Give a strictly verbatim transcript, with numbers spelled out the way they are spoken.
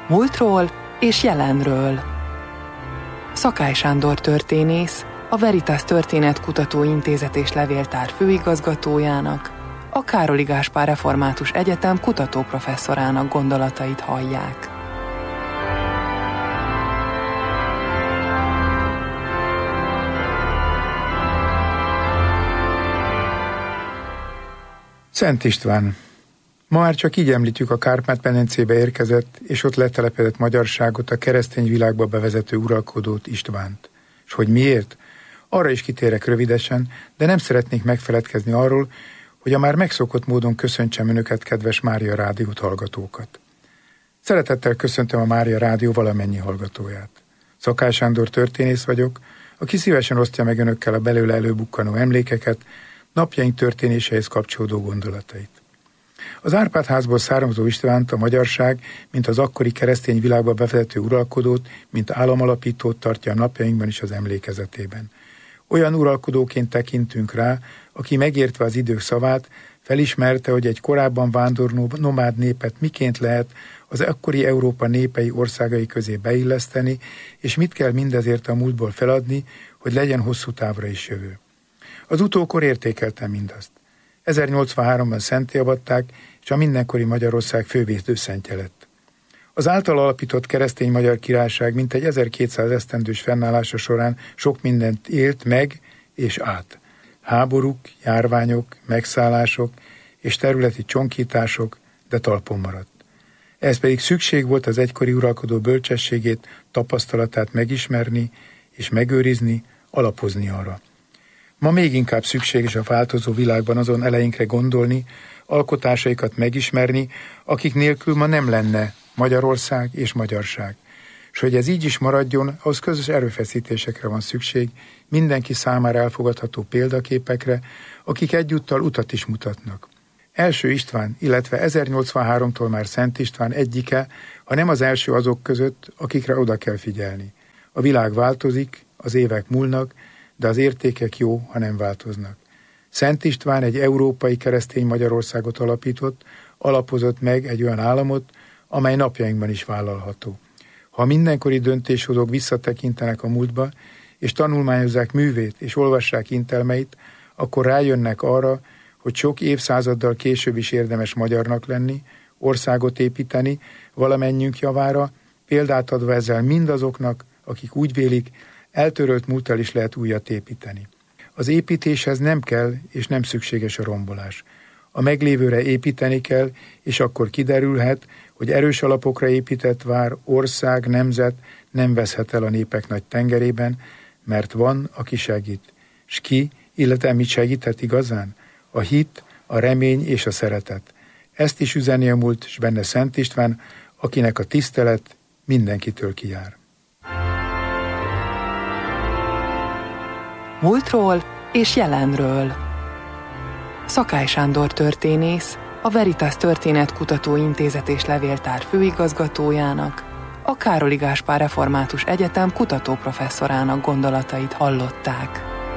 Múltról és jelenről. Szakály Sándor történész, a Veritas Történetkutató Intézet és Levéltár főigazgatójának, a Károli Gáspár Református Egyetem kutatóprofesszorának gondolatait hallják. Szent István. Ma már csak így említjük a Kárpát-medencébe érkezett és ott letelepedett magyarságot, a keresztény világba bevezető uralkodót, Istvánt. És hogy miért? Arra is kitérek rövidesen, de nem szeretnék megfeledkezni arról, hogy a már megszokott módon köszöntsem önöket, kedves Mária Rádiót hallgatókat. Szeretettel köszöntöm a Mária Rádió valamennyi hallgatóját. Szakály Sándor történész vagyok, aki szívesen osztja meg önökkel a belőle előbukkanó emlékeket, napjaink történéseihez kapcsolódó gondolatait. Az Árpád-házból származó Istvánt a magyarság, mint az akkori keresztény világba bevezető uralkodót, mint államalapítót tartja a napjainkban is az emlékezetében. Olyan uralkodóként tekintünk rá, aki megértve az idők szavát, felismerte, hogy egy korábban vándorló nomád népet miként lehet az akkori Európa népei országai közé beilleszteni, és mit kell mindezért a múltból feladni, hogy legyen hosszú távra is jövő. Az utókor értékelte mindazt. ezernyolcvanháromban szentté avatták, és a mindenkori Magyarország fővédőszentje lett. Az által alapított keresztény magyar királyság mintegy ezerkétszáz esztendős fennállása során sok mindent élt meg és át. Háborúk, járványok, megszállások és területi csonkítások, de talpon maradt. Ez pedig szükség volt az egykori uralkodó bölcsességét, tapasztalatát megismerni és megőrizni, alapozni arra. Ma még inkább szükséges a változó világban azon eleinkre gondolni, alkotásaikat megismerni, akik nélkül ma nem lenne Magyarország és magyarság. És hogy ez így is maradjon, ahhoz közös erőfeszítésekre van szükség, mindenki számára elfogadható példaképekre, akik egyúttal utat is mutatnak. Első István, illetve ezernyolcvanháromtól már Szent István egyike, ha nem az első azok között, akikre oda kell figyelni. A világ változik, az évek múlnak, de az értékek jó, ha nem változnak. Szent István egy európai keresztény Magyarországot alapított, alapozott meg egy olyan államot, amely napjainkban is vállalható. Ha a mindenkori döntéshozók visszatekintenek a múltba, és tanulmányozzák művét, és olvassák intelmeit, akkor rájönnek arra, hogy sok évszázaddal később is érdemes magyarnak lenni, országot építeni, valamennyünk javára, példát adva ezzel mindazoknak, akik úgy vélik, eltörölt múlttal is lehet újat építeni. Az építéshez nem kell és nem szükséges a rombolás. A meglévőre építeni kell, és akkor kiderülhet, hogy erős alapokra épített vár, ország, nemzet nem veszhet el a népek nagy tengerében, mert van, aki segít. S ki, illetve mit segíthet igazán? A hit, a remény és a szeretet. Ezt is üzeni a múlt, s benne Szent István, akinek a tisztelet mindenkitől kijár. Múltról és jelenről. Szakály Sándor történész, a Veritas Történetkutató Intézet és Levéltár főigazgatójának, a Károli Gáspár Református Egyetem kutatóprofesszorának gondolatait hallották.